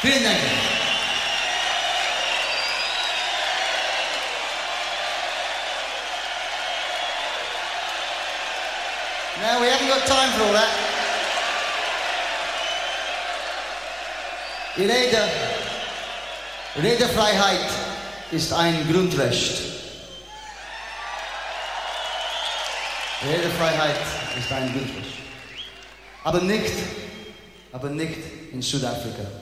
Vielen Dank. No, we haven't got time for all that. Redefreiheit ist ein Grundrecht. Redefreiheit ist ein Grundrecht. Aber nicht in Südafrika.